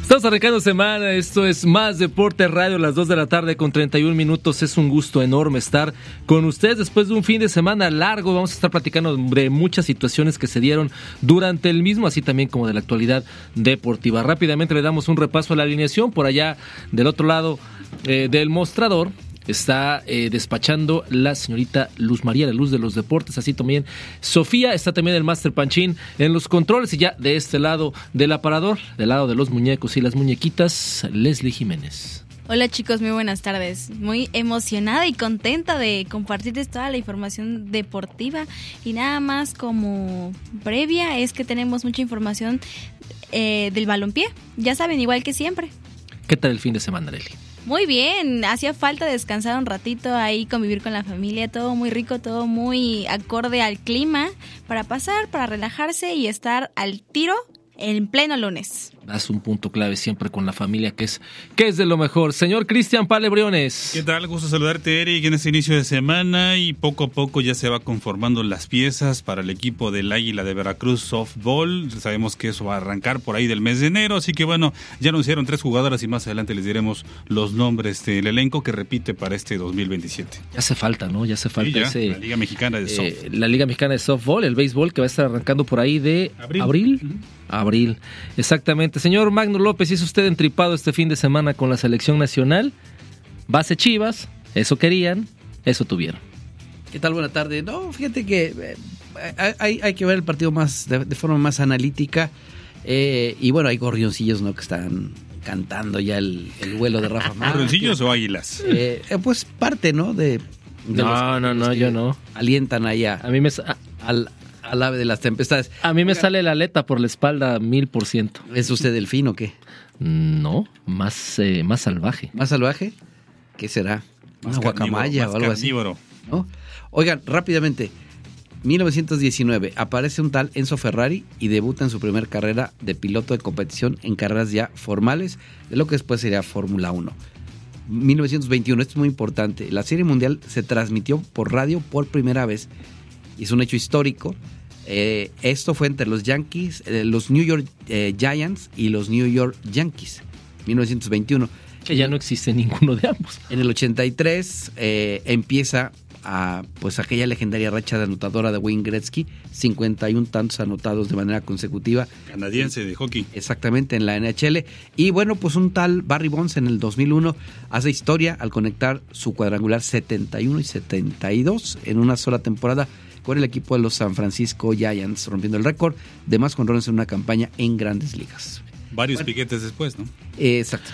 Estamos arrancando semana, esto es Más Deporte Radio, a las 2 de la tarde con 31 minutos. Es un gusto enorme estar con ustedes después de un fin de semana largo. Vamos a estar platicando de muchas situaciones que se dieron durante el mismo, así también como de la actualidad deportiva. Rápidamente le damos un repaso a la alineación. Por allá del otro lado del mostrador está despachando la señorita Luz María, la luz de los deportes, así también Sofía, está también el Máster Panchín en los controles, y ya de este lado del aparador, del lado de los muñecos y las muñequitas, Leslie Jiménez. Hola chicos, muy buenas tardes. Muy emocionada y contenta de compartirles toda la información deportiva, y nada más como previa es que tenemos mucha información del balompié, ya saben, igual que siempre. ¿Qué tal el fin de semana, Leslie? Muy bien, hacía falta descansar un ratito ahí, convivir con la familia, todo muy rico, todo muy acorde al clima, para pasar, para relajarse y estar al tiro en pleno lunes. Das un punto clave siempre con la familia, que es de lo mejor. Señor Cristian Pale Briones. ¿Qué tal? Gusto saludarte, Eric, en este inicio de semana, y poco a poco ya se va conformando las piezas para el equipo del Águila de Veracruz Softball. Sabemos que eso va a arrancar por ahí del mes de enero, así que bueno, ya anunciaron 3 jugadoras y más adelante les diremos los nombres del elenco que repite para este 2027. Ya hace falta, ¿no? Ya hace falta sí, la Liga Mexicana de Softball. La Liga Mexicana de Softball, el béisbol, que va a estar arrancando por ahí de abril. Uh-huh. Abril, exactamente. Señor Magno López, ¿hizo usted entripado este fin de semana con la selección nacional? Base Chivas, eso querían, eso tuvieron. ¿Qué tal? Buena tarde. No, fíjate que hay que ver el partido más de forma más analítica, y bueno, hay gorrioncillos, ¿no?, que están cantando ya el vuelo de Rafa Márquez. ¿Gorrioncillos o águilas? Pues parte, ¿no? No, yo no. Alientan allá. A mí me... al ave de las tempestades. A mí me sale la aleta por la espalda 1000%. ¿Es usted delfín o qué? No, más salvaje. ¿Más salvaje? ¿Qué será? ¿Una guacamaya o algo así? ¿No? Oigan, rápidamente, 1919, aparece un tal Enzo Ferrari y debuta en su primer carrera de piloto de competición en carreras ya formales, de lo que después sería Fórmula 1. 1921, esto es muy importante, la Serie Mundial se transmitió por radio por primera vez, y es un hecho histórico. Esto fue entre los Yankees, los New York Giants y los New York Yankees, 1921. Que ya no existe ninguno de ambos. En el 83 empieza pues aquella legendaria racha de anotadora de Wayne Gretzky, 51 tantos anotados de manera consecutiva. Canadiense de hockey. Exactamente, en la NHL. Y bueno, pues un tal Barry Bonds en el 2001 hace historia al conectar su cuadrangular 71 y 72 en una sola temporada con el equipo de los San Francisco Giants, rompiendo el récord de más jonrones en una campaña en Grandes Ligas. Varios piquetes después, ¿no? Exacto.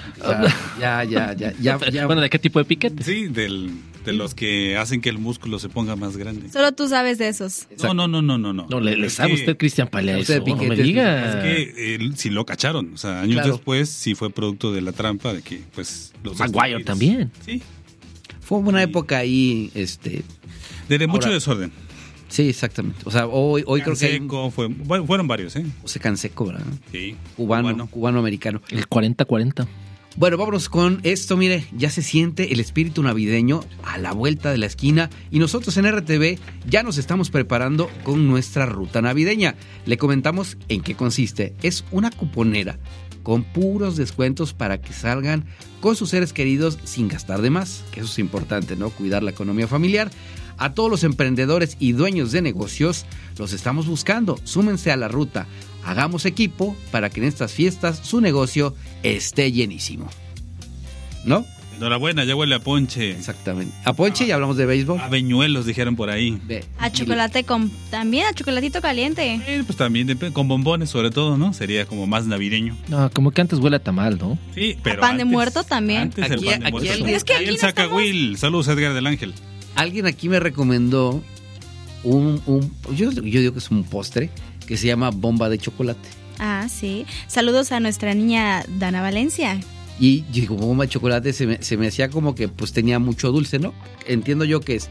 Ya. Bueno, ¿de qué tipo de piquetes? Sí, de los que hacen que el músculo se ponga más grande. Solo tú sabes de esos. No. No, le sabe usted, Cristian Palea, eso, no me diga. Es que sí lo cacharon, o sea, años después sí fue producto de la trampa de que, pues, los Maguire también. Sí. Fue una época ahí, de mucho desorden. Sí, exactamente. O sea, hoy creo que fueron varios, ¿eh? José Canseco, ¿verdad? Sí. Cubano-americano. El 40-40. Bueno, vámonos con esto. Mire, ya se siente el espíritu navideño a la vuelta de la esquina, y nosotros en RTV ya nos estamos preparando con nuestra ruta navideña. Le comentamos en qué consiste. Es una cuponera con puros descuentos para que salgan con sus seres queridos sin gastar de más, que eso es importante, ¿no? Cuidar la economía familiar. A todos los emprendedores y dueños de negocios los estamos buscando. Súmense a la ruta. Hagamos equipo para que en estas fiestas su negocio esté llenísimo. ¿No? Enhorabuena, ya huele a ponche. Exactamente. A ponche, ya hablamos de béisbol. A beñuelos, dijeron por ahí. A chocolate también, a chocolatito caliente. Pues también con bombones, sobre todo, ¿no? Sería como más navideño. No, como que antes huele a tamal, ¿no? Sí, pero pan de muerto también. Antes aquí, el pan de muerto. Es que aquí el Zacahuil. Saludos, Edgar del Ángel. Alguien aquí me recomendó yo digo que es un postre que se llama bomba de chocolate. Ah, sí. Saludos a nuestra niña Dana Valencia. Y yo digo, bomba de chocolate se me hacía como que pues tenía mucho dulce, ¿no? Entiendo yo que es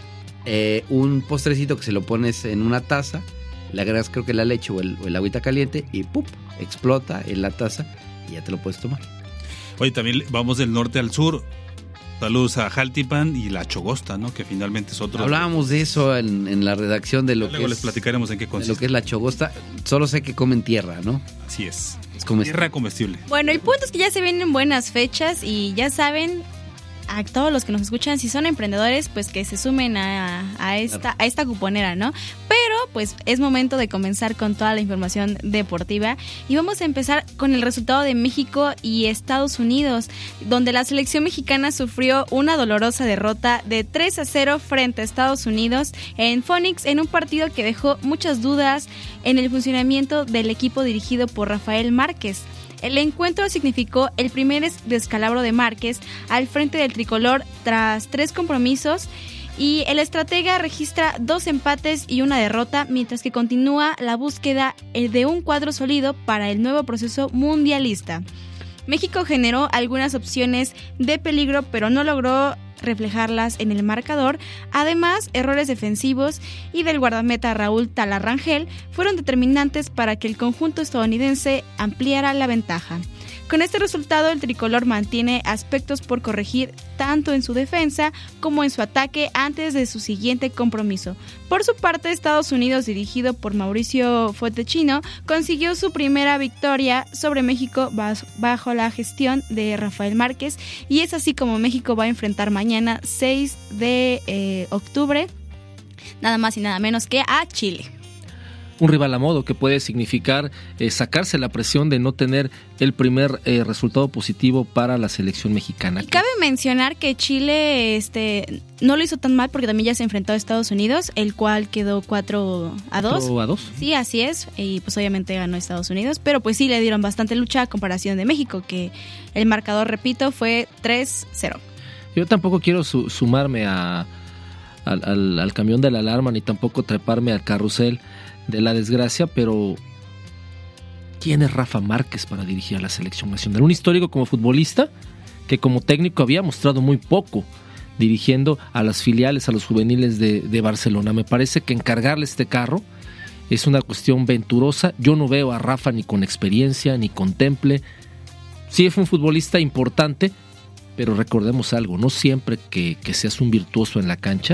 un postrecito que se lo pones en una taza, le agregas creo que la leche o el agüita caliente y ¡pum! Explota en la taza y ya te lo puedes tomar. Oye, también vamos del norte al sur. Saludos a Jaltipan y la Chogosta, ¿no? Que finalmente es otro. Hablábamos de eso en la redacción de lo Luego que les platicaremos en qué de consiste. lo que es la chogosta. Solo sé que comen tierra, ¿no? Así es. Es comestible. Tierra comestible. Bueno, el punto es que ya se vienen buenas fechas y ya saben, a todos los que nos escuchan, si son emprendedores, pues que se sumen a esta cuponera, ¿no? Pero pues es momento de comenzar con toda la información deportiva y vamos a empezar con el resultado de México y Estados Unidos, donde la selección mexicana sufrió una dolorosa derrota de 3-0 frente a Estados Unidos en Phoenix, en un partido que dejó muchas dudas en el funcionamiento del equipo dirigido por Rafael Márquez. El encuentro significó el primer descalabro de Márquez al frente del tricolor tras 3 compromisos y el estratega registra 2 empates y una derrota, mientras que continúa la búsqueda de un cuadro sólido para el nuevo proceso mundialista. México generó algunas opciones de peligro, pero no logró reflejarlas en el marcador. Además, errores defensivos y del guardameta Raúl Talarrangel fueron determinantes para que el conjunto estadounidense ampliara la ventaja. Con este resultado, el tricolor mantiene aspectos por corregir tanto en su defensa como en su ataque antes de su siguiente compromiso. Por su parte, Estados Unidos, dirigido por Mauricio Fuetechino, consiguió su primera victoria sobre México bajo la gestión de Rafael Márquez, y es así como México va a enfrentar mañana 6 de octubre, nada más y nada menos que a Chile. Un rival a modo que puede significar sacarse la presión de no tener el primer resultado positivo para la selección mexicana. Y cabe mencionar que Chile no lo hizo tan mal porque también ya se enfrentó a Estados Unidos, el cual quedó 4-2. ¿4-2? Sí, así es, y pues obviamente ganó Estados Unidos, pero pues sí le dieron bastante lucha a comparación de México, que el marcador, repito, fue 3-0. Yo tampoco quiero sumarme al camión de la alarma, ni tampoco treparme al carrusel de la desgracia, pero ¿quién es Rafa Márquez para dirigir a la selección nacional? Un histórico como futbolista que como técnico había mostrado muy poco dirigiendo a las filiales, a los juveniles de Barcelona. Me parece que encargarle este carro es una cuestión venturosa. Yo no veo a Rafa ni con experiencia, ni con temple. Sí fue un futbolista importante, pero recordemos algo, no siempre que seas un virtuoso en la cancha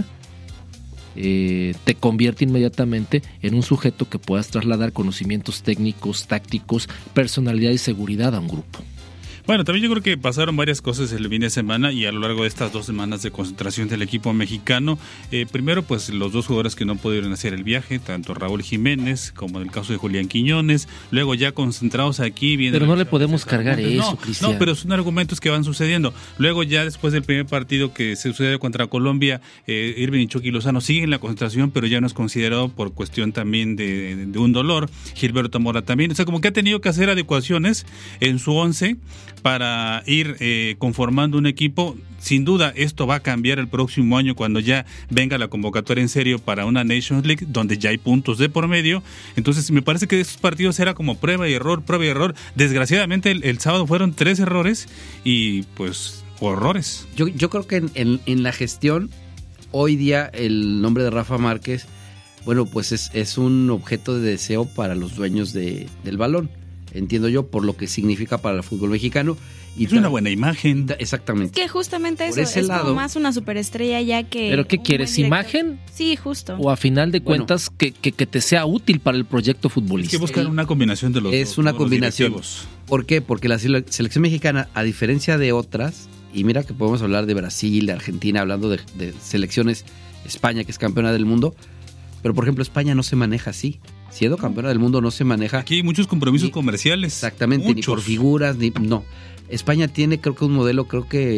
te convierte inmediatamente en un sujeto que puedas trasladar conocimientos técnicos, tácticos, personalidad y seguridad a un grupo. Bueno, también yo creo que pasaron varias cosas el fin de semana y a lo largo de estas 2 semanas de concentración del equipo mexicano. Primero, pues los 2 jugadores que no pudieron hacer el viaje, tanto Raúl Jiménez como en el caso de Julián Quiñones. Luego ya concentrados aquí. Pero no le podemos cargar eso, Cristian. No, pero son argumentos que van sucediendo. Luego ya después del primer partido que se sucede contra Colombia, Irving y Chucky Lozano siguen en la concentración, pero ya no es considerado por cuestión también de un dolor. Gilberto Mora también. O sea, como que ha tenido que hacer adecuaciones en su 11 para ir conformando un equipo. Sin duda esto va a cambiar el próximo año cuando ya venga la convocatoria en serio para una Nations League donde ya hay puntos de por medio. Entonces me parece que estos partidos era como prueba y error. Desgraciadamente el sábado fueron 3 errores y pues horrores. Yo creo que en la gestión hoy día el nombre de Rafa Márquez, bueno, pues es un objeto de deseo para los dueños del balón. Entiendo yo, por lo que significa para el fútbol mexicano. Y es una buena imagen. Exactamente. Es que justamente por eso es lado, como más una superestrella ya que... ¿Pero qué quieres? ¿Imagen? Sí, justo. O a final de cuentas que te sea útil para el proyecto futbolístico. Hay que buscar una combinación de los dos. Es una combinación. ¿Por qué? Porque la selección mexicana, a diferencia de otras, y mira que podemos hablar de Brasil, de Argentina, hablando de selecciones, España, que es campeona del mundo, pero por ejemplo España no se maneja así. Siendo campeona del mundo no se maneja. Aquí hay muchos compromisos comerciales. Exactamente, muchos. Ni por figuras, no. España tiene creo que un modelo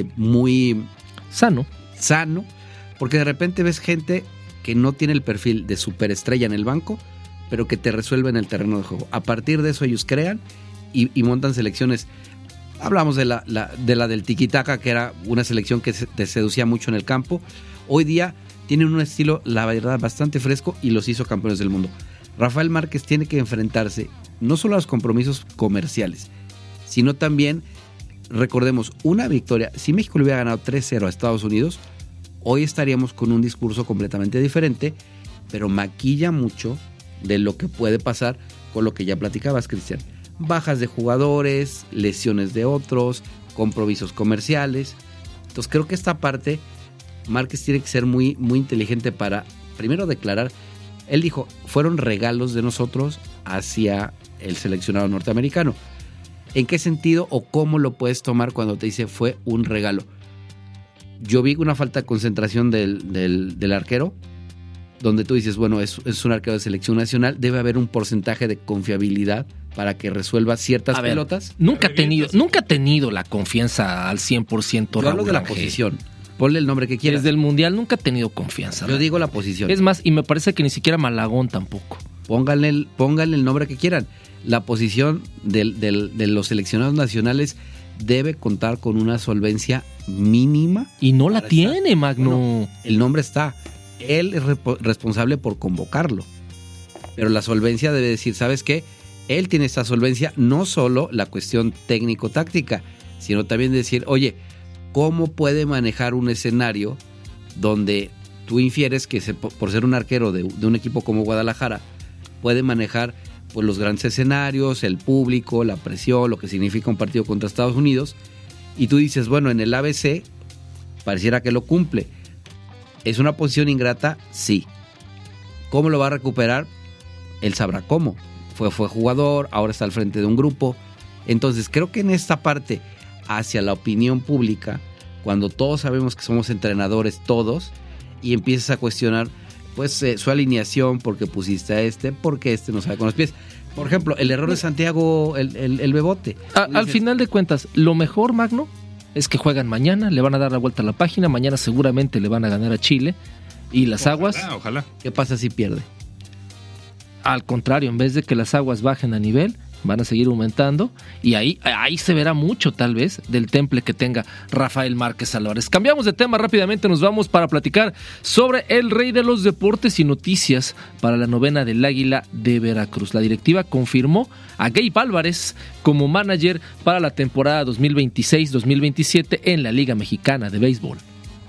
muy sano, porque de repente ves gente que no tiene el perfil de superestrella en el banco, pero que te resuelve en el terreno de juego. A partir de eso ellos crean y montan selecciones. Hablamos de la del tiki-taka, que era una selección que te seducía mucho en el campo. Hoy día tienen un estilo, la verdad, bastante fresco y los hizo campeones del mundo. Rafael Márquez tiene que enfrentarse no solo a los compromisos comerciales, sino también, recordemos, una victoria. Si México le hubiera ganado 3-0 a Estados Unidos, hoy estaríamos con un discurso completamente diferente, pero maquilla mucho de lo que puede pasar con lo que ya platicabas, Cristian. Bajas de jugadores, lesiones de otros, compromisos comerciales. Entonces creo que esta parte, Márquez tiene que ser muy, muy inteligente para, primero, declarar. Él dijo, fueron regalos de nosotros hacia el seleccionado norteamericano. ¿En qué sentido o cómo lo puedes tomar cuando te dice fue un regalo? Yo vi una falta de concentración del arquero, donde tú dices, bueno, es un arquero de selección nacional, debe haber un porcentaje de confiabilidad para que resuelva ciertas pelotas. Nunca ha tenido la confianza al 100%. Yo hablo de la posición. Ponle el nombre que quieras. Desde el Mundial nunca ha tenido confianza. Yo digo la posición. Es más, y me parece que ni siquiera Malagón tampoco. Pónganle el nombre que quieran. La posición de los seleccionados nacionales debe contar con una solvencia mínima. Y no la tiene, Magno. Bueno, el nombre está. Él es responsable por convocarlo. Pero la solvencia debe decir, ¿sabes qué? Él tiene esta solvencia, no solo la cuestión técnico-táctica, sino también decir, oye, ¿cómo puede manejar un escenario donde tú infieres que por ser un arquero de un equipo como Guadalajara, puede manejar pues, los grandes escenarios, el público, la presión, lo que significa un partido contra Estados Unidos? Y tú dices, bueno, en el ABC pareciera que lo cumple. ¿Es una posición ingrata? Sí. ¿Cómo lo va a recuperar? Él sabrá cómo. Fue jugador, ahora está al frente de un grupo. Entonces creo que en esta parte, hacia la opinión pública, cuando todos sabemos que somos entrenadores todos, y empiezas a cuestionar pues su alineación, porque pusiste a porque no sabe con los pies. Por ejemplo, el error de Santiago, el Bebote. Al final de cuentas, lo mejor, Magno, es que juegan mañana, le van a dar la vuelta a la página, mañana seguramente le van a ganar a Chile, y las aguas... Ojalá. ¿Qué pasa si pierde? Al contrario, en vez de que las aguas bajen a nivel, van a seguir aumentando, y ahí se verá mucho tal vez del temple que tenga Rafael Márquez Álvarez. Cambiamos de tema rápidamente, nos vamos para platicar sobre el rey de los deportes y noticias para la novena del Águila de Veracruz. La directiva confirmó a Gabe Álvarez como manager para la temporada 2026-2027 en la Liga Mexicana de Béisbol.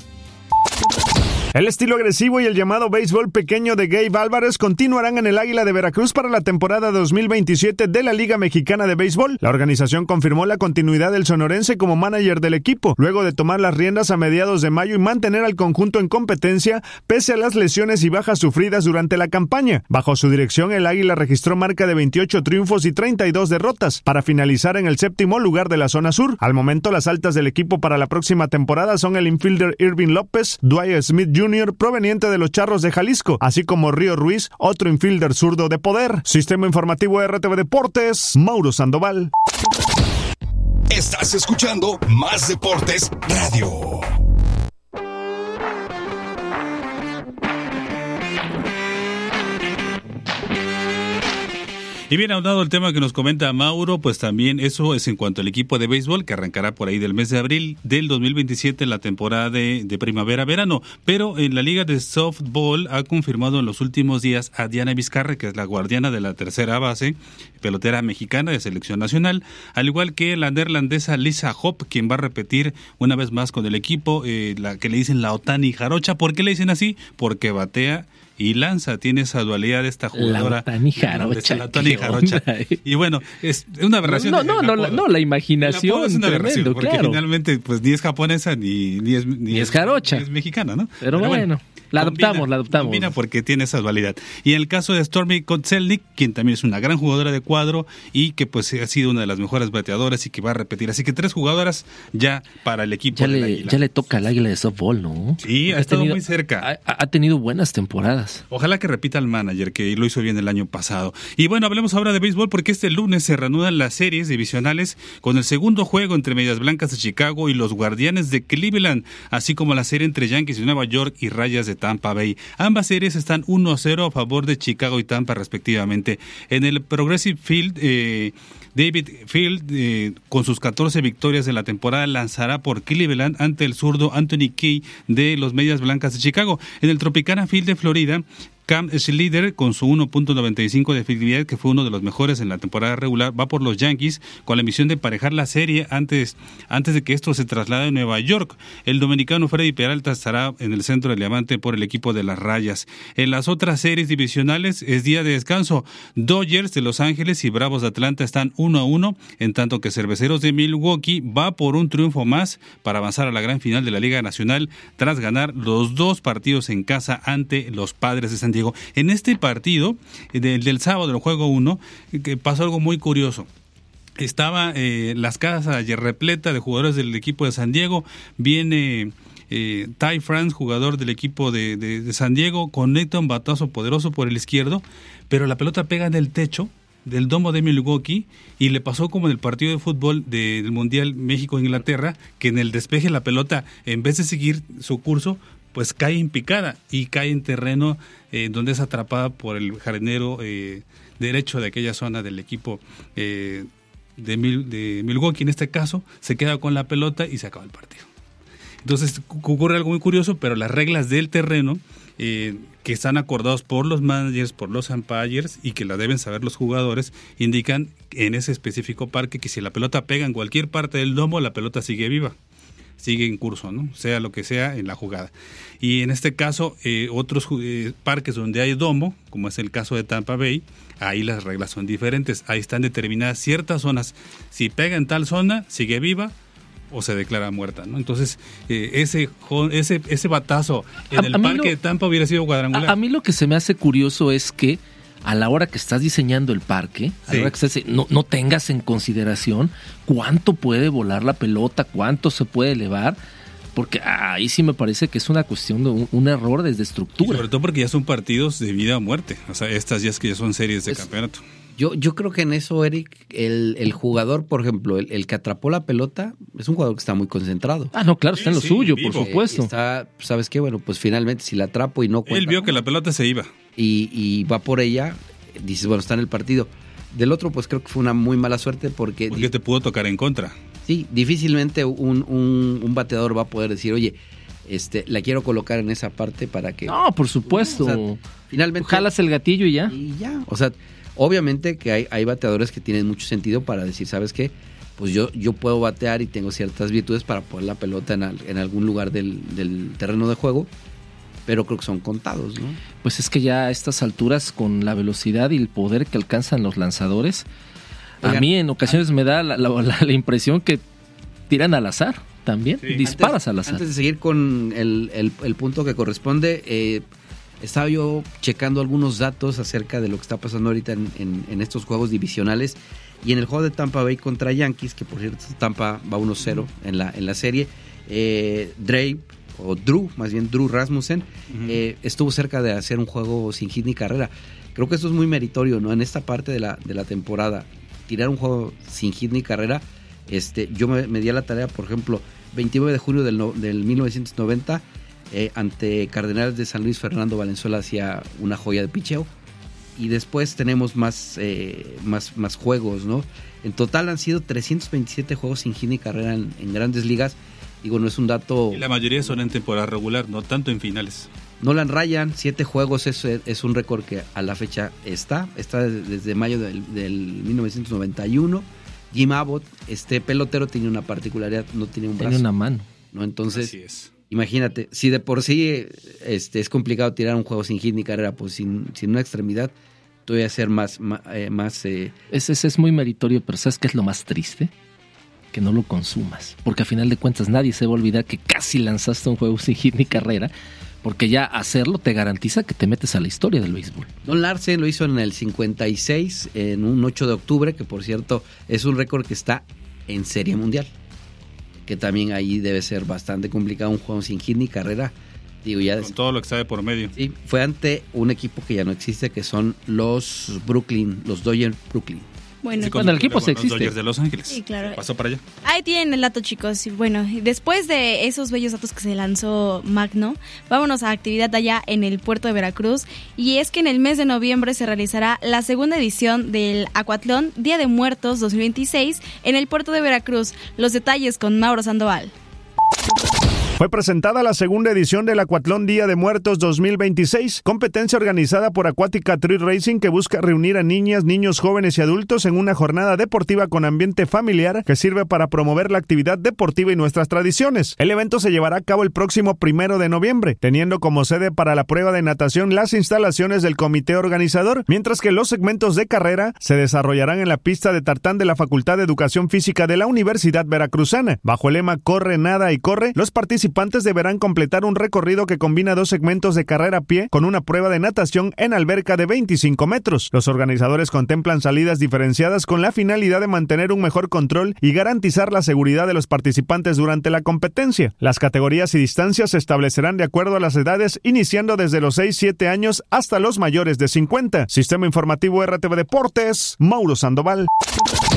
El estilo agresivo y el llamado béisbol pequeño de Gabe Álvarez continuarán en el Águila de Veracruz para la temporada 2027 de la Liga Mexicana de Béisbol. La organización confirmó la continuidad del sonorense como manager del equipo, luego de tomar las riendas a mediados de mayo y mantener al conjunto en competencia pese a las lesiones y bajas sufridas durante la campaña. Bajo su dirección, el Águila registró marca de 28 triunfos y 32 derrotas, para finalizar en el 7º lugar de la zona sur. Al momento, las altas del equipo para la próxima temporada son el infielder Irving López, Dwight Smith Jr., proveniente de los Charros de Jalisco, así como Río Ruiz, otro infielder zurdo de poder. Sistema informativo RTV Deportes, Mauro Sandoval. Estás escuchando Más Deportes Radio. Y bien, aunado el tema que nos comenta Mauro, pues también eso es en cuanto al equipo de béisbol, que arrancará por ahí del mes de abril del 2027 en la temporada de primavera-verano. Pero en la liga de softball ha confirmado en los últimos días a Diana Vizcarra, que es la guardiana de la tercera base, pelotera mexicana de selección nacional, al igual que la neerlandesa Lisa Hopp, quien va a repetir una vez más con el equipo, la que le dicen la Otani Jarocha. ¿Por qué le dicen así? Porque batea y lanza, tiene esa dualidad de esta jugadora. La Otani Jarocha. La Otani Jarocha. Y bueno, es una aberración. No, la imaginación. Es una aberración, tremendo, porque claro. Finalmente pues ni es japonesa ni es jarocha. Ni es mexicana, ¿no? Pero bueno. La adoptamos. Combina porque tiene esa dualidad. Y en el caso de Stormy Kotzelnik, quien también es una gran jugadora de cuadro y que pues ha sido una de las mejores bateadoras y que va a repetir. Así que 3 jugadoras ya para el equipo del Águila. Ya le toca al Águila de softball, ¿no? Sí, ha estado muy cerca. Ha tenido buenas temporadas. Ojalá que repita el manager, que lo hizo bien el año pasado. Y bueno, hablemos ahora de béisbol, porque este lunes se reanudan las series divisionales con el segundo juego entre Medias Blancas de Chicago y los Guardianes de Cleveland, así como la serie entre Yankees de Nueva York y Rayas de Tampa Bay. Ambas series están 1-0 a favor de Chicago y Tampa respectivamente. En el Progressive Field, David Field, con sus 14 victorias de la temporada, lanzará por Cleveland ante el zurdo Anthony Kay de los Medias Blancas de Chicago. En el Tropicana Field de Florida, Cam Schlitter, con su 1.95 de efectividad, que fue uno de los mejores en la temporada regular, va por los Yankees con la misión de emparejar la serie antes de que esto se traslade a Nueva York. El dominicano Freddy Peralta estará en el centro del diamante por el equipo de las Rayas. En las otras series divisionales es día de descanso. Dodgers de Los Ángeles y Bravos de Atlanta están 1-1, en tanto que Cerveceros de Milwaukee va por un triunfo más para avanzar a la gran final de la Liga Nacional tras ganar los 2 partidos en casa ante los Padres de San Diego. En este partido del sábado, del juego 1, que pasó algo muy curioso. Estaba las casas repleta de jugadores del equipo de San Diego. Viene Ty France, jugador del equipo de San Diego, conecta un batazo poderoso por el izquierdo, pero la pelota pega en el techo del domo de Milwaukee y le pasó como en el partido de fútbol del Mundial México-Inglaterra, que en el despeje la pelota, en vez de seguir su curso, pues cae en picada y cae en terreno donde es atrapada por el jardinero derecho de aquella zona del equipo de Milwaukee. En este caso se queda con la pelota y se acaba el partido. Entonces ocurre algo muy curioso, pero las reglas del terreno que están acordados por los managers, por los umpires y que la deben saber los jugadores, indican en ese específico parque que si la pelota pega en cualquier parte del domo, la pelota sigue viva, sigue en curso, ¿no? Sea lo que sea en la jugada. Y en este caso, otros parques donde hay domo, como es el caso de Tampa Bay, ahí las reglas son diferentes. Ahí están determinadas ciertas zonas. Si pega en tal zona, sigue viva o se declara muerta, ¿no? Entonces, ese batazo en el parque de Tampa hubiera sido cuadrangular. A mí lo que se me hace curioso es que a la hora que estás diseñando el parque, a la hora que estás, no tengas en consideración cuánto puede volar la pelota, cuánto se puede elevar, porque ahí sí me parece que es una cuestión de un error desde estructura. Y sobre todo porque ya son partidos de vida o muerte, o sea, estas ya es que ya son series de campeonato. Yo creo que en eso, Eric, el jugador, por ejemplo, el que atrapó la pelota, es un jugador que está muy concentrado. Ah, no, claro, está en lo suyo, vivo. por supuesto. ¿Sabes qué? Bueno, pues finalmente si la atrapo y no cuenta. Él vio que la pelota se iba. Y va por ella, dices, bueno, está en el partido. Del otro, pues creo que fue una muy mala suerte porque te pudo tocar en contra. Sí, difícilmente un bateador va a poder decir, oye, la quiero colocar en esa parte para que... No, por supuesto. O sea, finalmente... Jalas el gatillo y ya. Y ya, o sea... Obviamente que hay bateadores que tienen mucho sentido para decir, ¿sabes qué? Pues yo puedo batear y tengo ciertas virtudes para poner la pelota en algún lugar del terreno de juego, pero creo que son contados, ¿no? Pues es que ya a estas alturas, con la velocidad y el poder que alcanzan los lanzadores, a mí en ocasiones me da la impresión que tiran al azar también, disparas al azar. Antes de seguir con el punto que corresponde... Estaba yo checando algunos datos acerca de lo que está pasando ahorita en estos juegos divisionales y en el juego de Tampa Bay contra Yankees, que por cierto Tampa va 1-0 en la serie. Drew Rasmussen estuvo cerca de hacer un juego sin hit ni carrera. Creo que esto es muy meritorio, ¿no? En esta parte de la temporada, tirar un juego sin hit ni carrera. Yo me di a la tarea, por ejemplo, 29 de junio del 1990, ante Cardenales de San Luis, Fernando Valenzuela hacía una joya de picheo. Y después tenemos más juegos, ¿no? En total han sido 327 juegos sin hit ni carrera en grandes ligas. Digo, no es un dato... Y la mayoría son en temporada regular, no tanto en finales. Nolan Ryan, 7 juegos, es un récord que a la fecha está desde mayo del 1991. Jim Abbott, pelotero, tenía una particularidad, no tenía un brazo. Tenía una mano. ¿No? Entonces... Así es. Imagínate, si de por sí es complicado tirar un juego sin hit ni carrera, pues sin una extremidad, todavía ser más Ese es muy meritorio, pero ¿sabes qué es lo más triste? Que no lo consumas, porque a final de cuentas nadie se va a olvidar que casi lanzaste un juego sin hit ni carrera, porque ya hacerlo te garantiza que te metes a la historia del béisbol. Don Larsen lo hizo en el 56, en un 8 de octubre, que por cierto es un récord que está en Serie Mundial, que también ahí debe ser bastante complicado un juego sin hit ni carrera. Digo, ya con todo lo que está de por medio. Sí, fue ante un equipo que ya no existe, que son los Dodgers Brooklyn. Bueno, sí, el equipo sí existe. Los Dodgers de Los Ángeles. Sí, claro. Pasó para allá. Ahí tienen el dato, chicos. Y bueno, después de esos bellos datos que se lanzó Magno, vámonos a actividad allá en el puerto de Veracruz. Y es que en el mes de noviembre se realizará la segunda edición del Acuatlón Día de Muertos 2026 en el puerto de Veracruz. Los detalles con Mauro Sandoval. Fue presentada la segunda edición del Acuatlón Día de Muertos 2026, competencia organizada por Acuática Tree Racing que busca reunir a niñas, niños, jóvenes y adultos en una jornada deportiva con ambiente familiar que sirve para promover la actividad deportiva y nuestras tradiciones. El evento se llevará a cabo el próximo 1 de noviembre, teniendo como sede para la prueba de natación las instalaciones del comité organizador, mientras que los segmentos de carrera se desarrollarán en la pista de tartán de la Facultad de Educación Física de la Universidad Veracruzana. Bajo el lema Corre, Nada y Corre, los participantes deberán completar un recorrido que combina 2 segmentos de carrera a pie con una prueba de natación en alberca de 25 metros. Los organizadores contemplan salidas diferenciadas con la finalidad de mantener un mejor control y garantizar la seguridad de los participantes durante la competencia. Las categorías y distancias se establecerán de acuerdo a las edades, iniciando desde los 6-7 años hasta los mayores de 50. Sistema Informativo RTV Deportes, Mauro Sandoval.